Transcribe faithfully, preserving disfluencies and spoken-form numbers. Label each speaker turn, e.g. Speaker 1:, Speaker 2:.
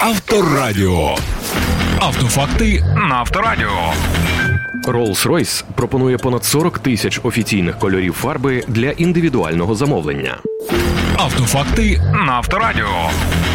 Speaker 1: Авторадіо. Автофакти на Авторадіо.
Speaker 2: Rolls-Royce пропонує понад сорок тисяч офіційних кольорів фарби для індивідуального замовлення.
Speaker 1: Автофакти на Авторадіо.